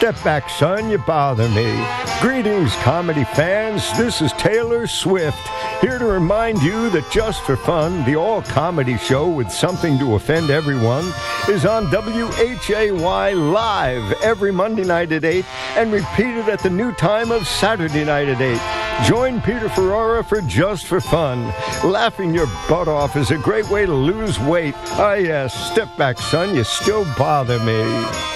Step back, son, you bother me. Greetings, comedy fans. This is Taylor Swift, here to remind you that Just for Fun, the all-comedy show with something to offend everyone, is on WHAY Live every Monday night at 8 and repeated at the new time of Saturday night at 8. Join Peter Ferrara for Just for Fun. Laughing your butt off is a great way to lose weight. Ah, yes, step back, son, you still bother me.